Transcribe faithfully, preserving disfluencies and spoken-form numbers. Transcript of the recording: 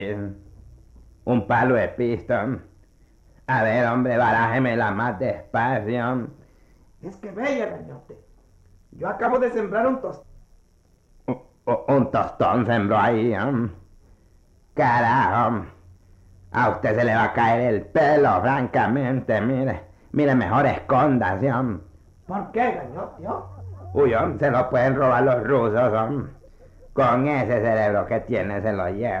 Un palo de pisto. A ver, hombre, barájemela más despacio. Es que vaya, gañote. Yo acabo de sembrar un tostón. Un tostón sembró ahí, ¿eh? Carajo. A usted se le va a caer el pelo, francamente, mire. Mire, mejor escóndase, ¿eh? ¿Por qué, gañote? Oh? Uy, ¿eh? Se lo pueden robar los rusos, ¿eh? Con ese cerebro que tiene se lo lleva.